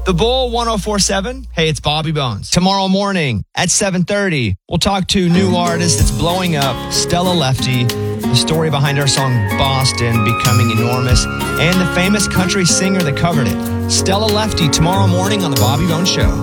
The Bull 104.7. Hey, it's Bobby Bones. Tomorrow morning at 7:30, we'll talk to new artist that's blowing up, Stella Lefty, the story behind our song Boston becoming enormous, and the famous country singer that covered it. Stella Lefty tomorrow morning on The Bobby Bones Show.